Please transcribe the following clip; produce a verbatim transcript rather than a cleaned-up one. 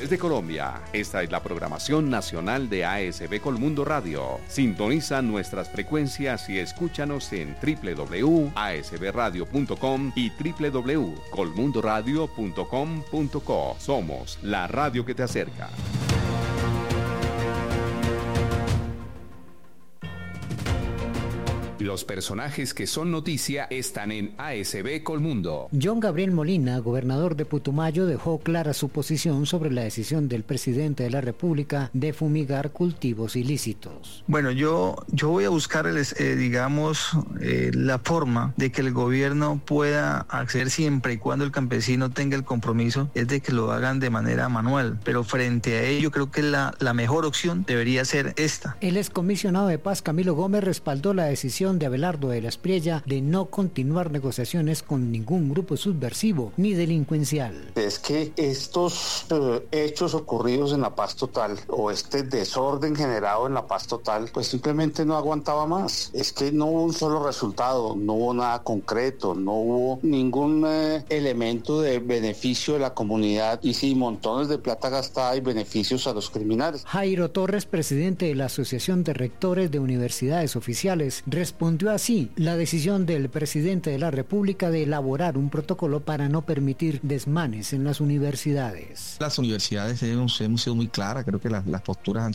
Desde Colombia, esta es la programación nacional de A S B Colmundo Radio. Sintoniza nuestras frecuencias y escúchanos en w w w punto a s b radio punto com y w w w punto colmundo radio punto com punto co. Somos la radio que te acerca. Los personajes que son noticia están en A S B Colmundo. John Gabriel Molina, gobernador de Putumayo, dejó clara su posición sobre la decisión del presidente de la República de fumigar cultivos ilícitos. Bueno, yo, yo voy a buscar, el, eh, digamos, eh, la forma de que el gobierno pueda acceder siempre y cuando el campesino tenga el compromiso, es de que lo hagan de manera manual. Pero frente a ello, creo que la, la mejor opción debería ser esta. El excomisionado de Paz, Camilo Gómez, respaldó la decisión de Abelardo de la Espriella de no continuar negociaciones con ningún grupo subversivo ni delincuencial. Es que estos eh, hechos ocurridos en La Paz Total o este desorden generado en La Paz Total pues simplemente no aguantaba más. Es que no hubo un solo resultado, no hubo nada concreto, no hubo ningún eh, elemento de beneficio de la comunidad y sí, montones de plata gastada y beneficios a los criminales. Jairo Torres, presidente de la Asociación de Rectores de Universidades Oficiales, respondió así la decisión del presidente de la República de elaborar un protocolo para no permitir desmanes en las universidades. Las universidades hemos, hemos sido muy claras, creo que las, las posturas han